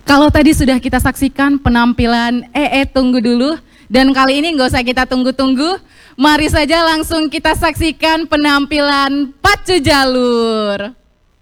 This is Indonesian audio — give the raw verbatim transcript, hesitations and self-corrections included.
Kalau tadi sudah kita saksikan penampilan E E Tunggu Dulu, dan kali ini nggak usah kita tunggu-tunggu, mari saja langsung kita saksikan penampilan Pacu Jalur.